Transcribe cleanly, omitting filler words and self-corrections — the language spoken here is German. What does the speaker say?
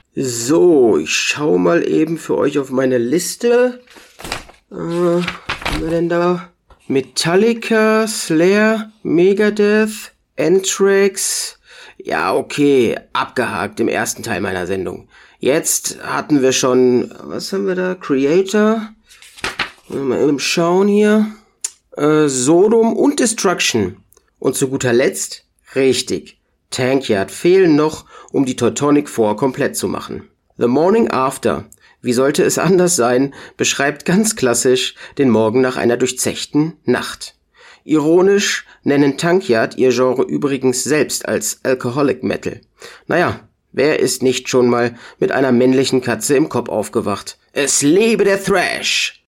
So, ich schau mal eben für euch auf meine Liste. Was haben wir denn da? Metallica, Slayer, Megadeth, Anthrax. Ja, okay, abgehakt im ersten Teil meiner Sendung. Jetzt hatten wir schon, was haben wir da? Creator. Mal eben schauen hier. Sodom und Destruction. Und zu guter Letzt, richtig, Tankyard fehlen noch, um die Teutonic 4 komplett zu machen. The Morning After, wie sollte es anders sein, beschreibt ganz klassisch den Morgen nach einer durchzechten Nacht. Ironisch nennen Tankyard ihr Genre übrigens selbst als Alcoholic Metal. Naja, wer ist nicht schon mal mit einer männlichen Katze im Kopf aufgewacht? Es lebe der Thrash!